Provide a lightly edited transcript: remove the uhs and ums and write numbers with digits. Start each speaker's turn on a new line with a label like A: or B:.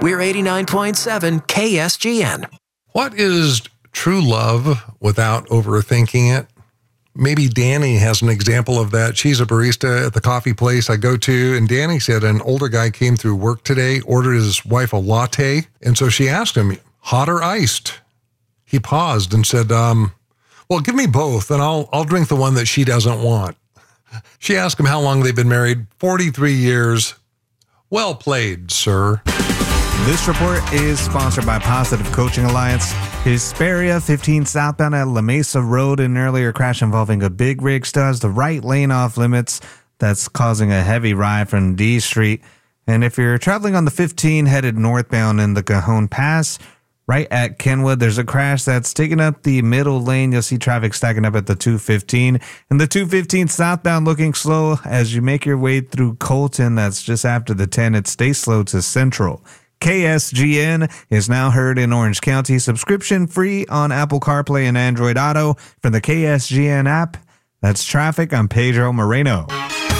A: We're 89.7 KSGN.
B: What is true love without overthinking it? Maybe Danny has an example of that. She's a barista at the coffee place I go to, and Danny said an older guy came through work today, ordered his wife a latte, and so she asked him, hot or iced? He paused and said, well, give me both, and I'll drink the one that she doesn't want. She asked him how long they've been married. 43 years. Well played, sir.
C: This report is sponsored by Positive Coaching Alliance. Hesperia 15 southbound at La Mesa Road. An earlier crash involving a big rig still has the right lane off limits. That's causing a heavy ride from D Street. And if you're traveling on the 15 headed northbound in the Cajon Pass, right at Kenwood, there's a crash that's taking up the middle lane. You'll see traffic stacking up at the 215. And the 215 southbound looking slow as you make your way through Colton. That's just after the 10. It stays slow to Central. KSGN is now heard in Orange County. Subscription free on Apple CarPlay and Android Auto from the KSGN app. That's traffic. I'm Pedro Moreno.